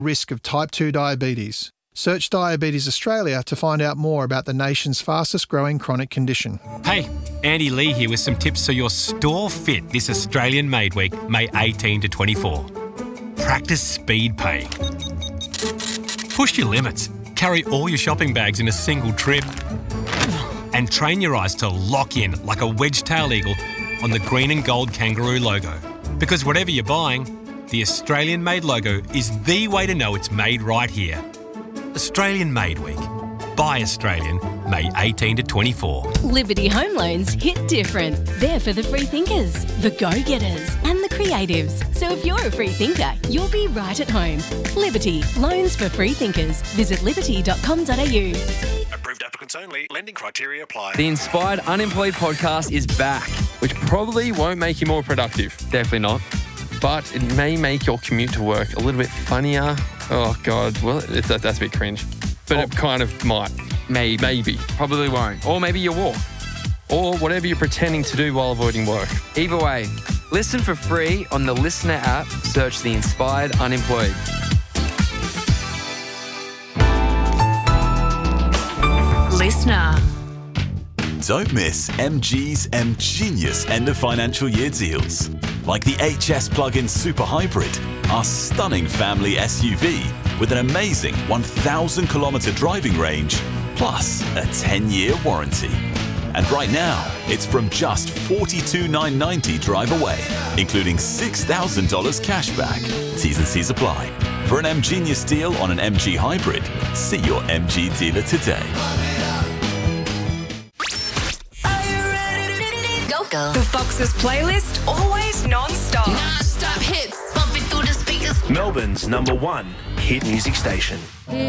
risk of type 2 diabetes. Search Diabetes Australia to find out more about the nation's fastest growing chronic condition. Hey, Andy Lee here with some tips so you're store fit this Australian Made Week, May 18 to 24. Practice speed pay. Push your limits. Carry all your shopping bags in a single trip. And train your eyes to lock in like a wedge-tailed eagle on the green and gold kangaroo logo. Because whatever you're buying, the Australian Made logo is the way to know it's made right here. Australian Made Week. Buy Australian, May 18 to 24. Liberty Home Loans hit different. They're for the free thinkers, the go-getters and the creatives. So if you're a free thinker, you'll be right at home. Liberty, loans for free thinkers. Visit liberty.com.au. Approved applicants only. Lending criteria apply. The Inspired Unemployed podcast is back, which probably won't make you more productive. Definitely not. But it may make your commute to work a little bit funnier. Oh, God. Well, that's a bit cringe. But it kind of might. Maybe. Probably won't. Or maybe you walk. Or whatever you're pretending to do while avoiding work. Either way, listen for free on the Listener app. Search The Inspired Unemployed. Listener. Don't miss MG's M-Genius end of financial year deals. Like the HS plug-in Super Hybrid, our stunning family SUV with an amazing 1,000 kilometre driving range, plus a 10-year warranty. And right now, it's from just $42,990 drive away, including $6,000 cash back. T's and C's apply. For an M-Genius deal on an MG Hybrid, see your MG dealer today. Go. The Fox's playlist, always non-stop. Non-stop hits, bumping through the speakers. Melbourne's #1 hit music station.